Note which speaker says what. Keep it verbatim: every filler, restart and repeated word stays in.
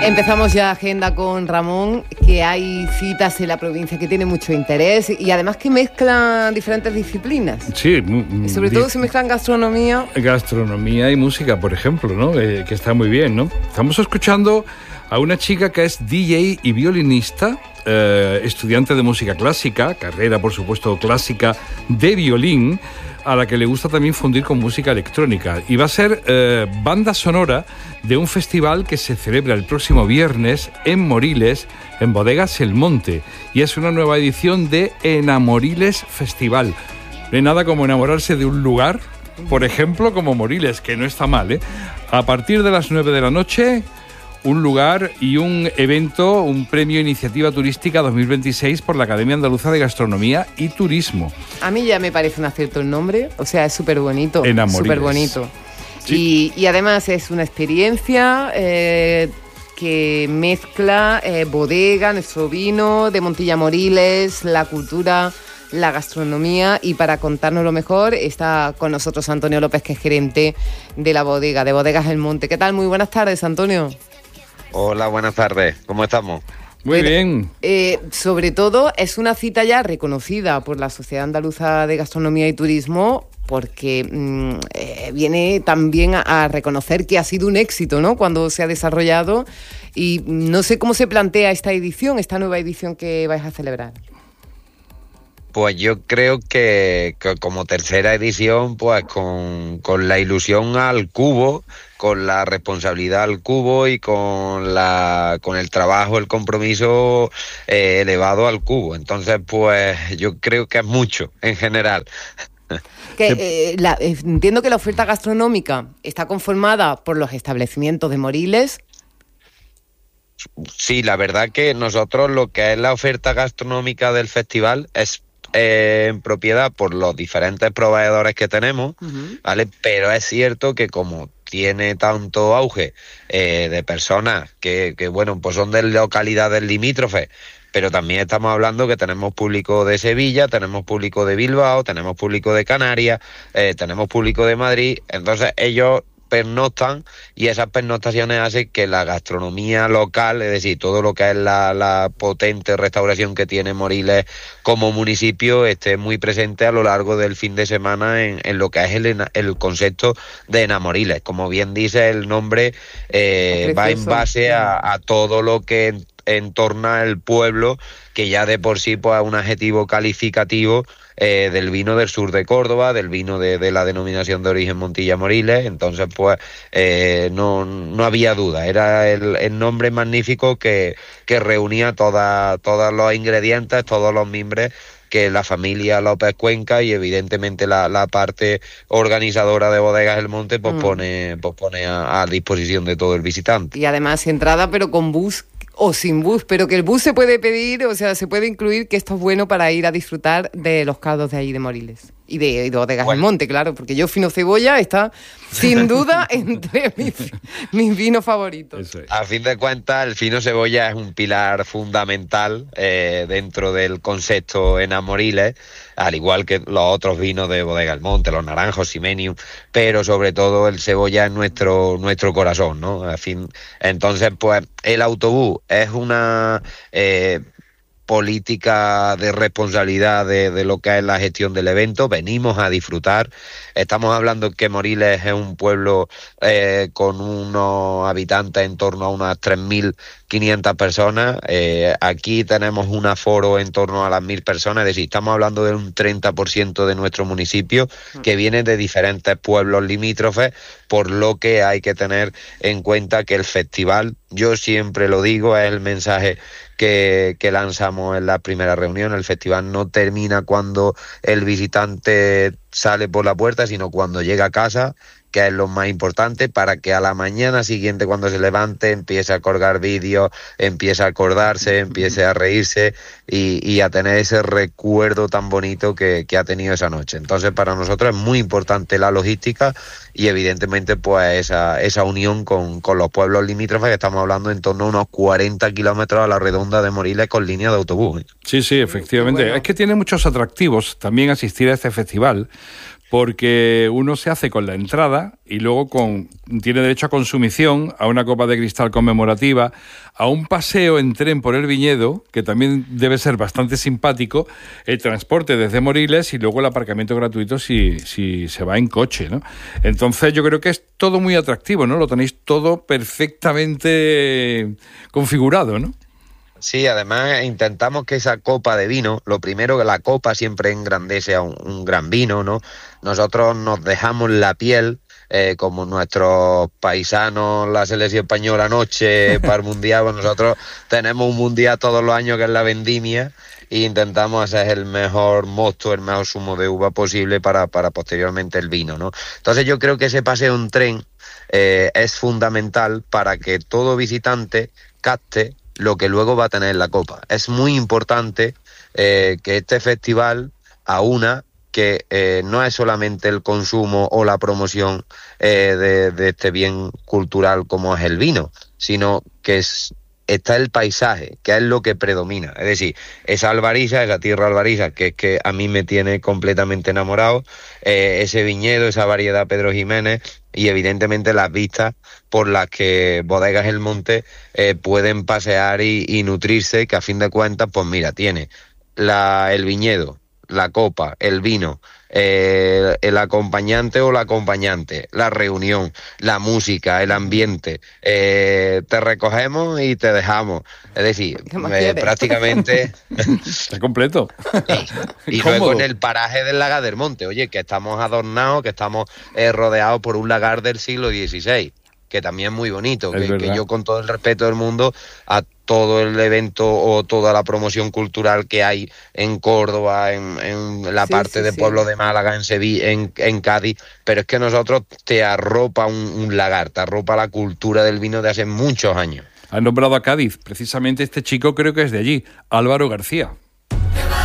Speaker 1: Empezamos ya agenda con Ramón, que hay citas en la provincia que tienen mucho interés y además que mezclan diferentes disciplinas.
Speaker 2: Sí.
Speaker 1: Y sobre todo se mezclan gastronomía.
Speaker 2: Gastronomía y música, por ejemplo, ¿no? Eh, que está muy bien, ¿no? Estamos escuchando a una chica que es D J y violinista, eh, estudiante de música clásica, carrera, por supuesto, clásica de violín, a la que le gusta también fundir con música electrónica. Y va a ser eh, banda sonora de un festival que se celebra el próximo viernes en Moriles, en Bodegas El Monte. Y es una nueva edición de Enamoriles Festival. No hay nada como enamorarse de un lugar, por ejemplo, como Moriles, que no está mal, ¿eh? A partir de las nueve de la noche... un lugar y un evento, un premio Iniciativa Turística dos mil veintiséis por la Academia Andaluza de Gastronomía y Turismo.
Speaker 1: A mí ya me parece un acierto el nombre, o sea, es súper bonito.
Speaker 2: Enamoriles.
Speaker 1: Súper bonito.
Speaker 2: Sí.
Speaker 1: Y, y además es una experiencia eh, que mezcla eh, bodega, nuestro vino, de Montilla Moriles, la cultura, la gastronomía, y para contárnoslo mejor está con nosotros Antonio López, que es gerente de la bodega, de Bodegas El Monte. ¿Qué tal? Muy buenas tardes, Antonio.
Speaker 3: Hola, buenas tardes. ¿Cómo estamos?
Speaker 2: Muy bien.
Speaker 1: Eh, sobre todo, es una cita ya reconocida por la Sociedad Andaluza de Gastronomía y Turismo, porque mmm, eh, viene también a, a reconocer que ha sido un éxito, ¿no?, cuando se ha desarrollado. Y no sé cómo se plantea esta edición, esta nueva edición que vais a celebrar.
Speaker 3: Pues yo creo que, que como tercera edición, pues con, con la ilusión al cubo, con la responsabilidad al cubo y con la con el trabajo, el compromiso eh, elevado al cubo. Entonces, pues yo creo que es mucho en general.
Speaker 1: Que, eh, la, eh, entiendo que la oferta gastronómica está conformada por los establecimientos de Moriles.
Speaker 3: Sí, la verdad que nosotros lo que es la oferta gastronómica del festival es Eh, en propiedad por los diferentes proveedores que tenemos, uh-huh. ¿vale? Pero es cierto que como tiene tanto auge eh, de personas que, que, bueno, pues son de localidades limítrofes, pero también estamos hablando que tenemos público de Sevilla, tenemos público de Bilbao, tenemos público de Canarias, eh, tenemos público de Madrid, entonces ellos pernoctan y esas pernoctaciones hacen que la gastronomía local, es decir, todo lo que es la, la potente restauración que tiene Moriles como municipio, esté muy presente a lo largo del fin de semana en, en lo que es el, el concepto de Enamoriles. Como bien dice el nombre, eh, va en base a, a todo lo que entorna el pueblo, que ya de por sí pues es un adjetivo calificativo eh, del vino del sur de Córdoba, del vino de, de la denominación de origen Montilla Moriles. Entonces pues eh, no, no había duda, era el, el nombre magnífico que, que reunía toda, todos los ingredientes, todos los mimbres que la familia López Cuenca y evidentemente la, la parte organizadora de Bodegas El Monte pues mm. pone, pues pone a, a disposición de todo el visitante.
Speaker 1: Y además entrada pero con bus o sin bus, pero que el bus se puede pedir, o sea, se puede incluir, que esto es bueno para ir a disfrutar de los caldos de ahí de Moriles. Y de, y de Bodegas bueno. El Monte, claro, porque yo Fino Cebolla está sin duda entre mis, mis vinos favoritos.
Speaker 3: A fin de cuentas, el Fino Cebolla es un pilar fundamental eh, dentro del concepto Enamoriles, al igual que los otros vinos de Bodegas El Monte, los naranjos, Simenium, pero sobre todo el cebolla es nuestro, nuestro corazón, ¿no? A fin, entonces, pues, el autobús es una... Eh, política de responsabilidad de, de lo que es la gestión del evento. Venimos a disfrutar. Estamos hablando que Moriles es un pueblo eh, con unos habitantes en torno a unas tres mil quinientas personas. Eh, aquí tenemos un aforo en torno a las mil personas, es decir, estamos hablando de un treinta por ciento de nuestro municipio que viene de diferentes pueblos limítrofes, por lo que hay que tener en cuenta que el festival, yo siempre lo digo, es el mensaje que, que lanzamos en la primera reunión. El festival no termina cuando el visitante sale por la puerta, sino cuando llega a casa, que es lo más importante, para que a la mañana siguiente, cuando se levante, empiece a colgar vídeos, empiece a acordarse, empiece a reírse y, y a tener ese recuerdo tan bonito que, que ha tenido esa noche. Entonces, para nosotros es muy importante la logística y evidentemente pues esa, esa unión con, con los pueblos limítrofes, que estamos hablando en torno a unos cuarenta kilómetros a la redonda de Moriles con línea de autobús.
Speaker 2: Sí, sí, efectivamente. Bueno. Es que tiene muchos atractivos también asistir a este festival, porque uno se hace con la entrada y luego con, tiene derecho a consumición, a una copa de cristal conmemorativa, a un paseo en tren por el viñedo, que también debe ser bastante simpático, el transporte desde Moriles y luego el aparcamiento gratuito si, si se va en coche, ¿no? Entonces yo creo que es todo muy atractivo, ¿no? Lo tenéis todo perfectamente configurado, ¿no?
Speaker 3: Sí, además intentamos que esa copa de vino, lo primero que la copa siempre engrandece a un, un gran vino, ¿no? Nosotros nos dejamos la piel, eh, como nuestros paisanos, la selección española anoche para el mundial, pues nosotros tenemos un mundial todos los años que es la vendimia e intentamos hacer el mejor mosto, el mejor zumo de uva posible para, para posteriormente el vino, ¿no? Entonces yo creo que ese paseo en tren eh, es fundamental para que todo visitante capte lo que luego va a tener la copa. Es muy importante eh, que este festival aúna que eh, no es solamente el consumo o la promoción eh, de, de este bien cultural como es el vino, sino que es, está el paisaje, que es lo que predomina. Es decir, esa albariza, esa tierra albariza, que es que a mí me tiene completamente enamorado, eh, ese viñedo, esa variedad Pedro Jiménez, y evidentemente las vistas por las que Bodegas El Monte eh, pueden pasear y, y nutrirse, que a fin de cuentas, pues mira, tiene la, el viñedo, la copa, el vino, eh, el acompañante o la acompañante, la reunión, la música, el ambiente, eh, te recogemos y te dejamos. Es decir, eh, prácticamente...
Speaker 2: Está completo.
Speaker 3: Y, y luego en el paraje del Lagar del Monte, oye, que estamos adornados, que estamos eh, rodeados por un lagar del siglo dieciséis, que también es muy bonito, que, que yo con todo el respeto del mundo a todo el evento o toda la promoción cultural que hay en Córdoba, en, en la sí, parte sí, del sí. pueblo de Málaga, en Sevilla, en, en Cádiz, pero es que nosotros te arropa un, un lagar, te arropa la cultura del vino de hace muchos años.
Speaker 2: Han nombrado a Cádiz, precisamente este chico creo que es de allí, Álvaro García.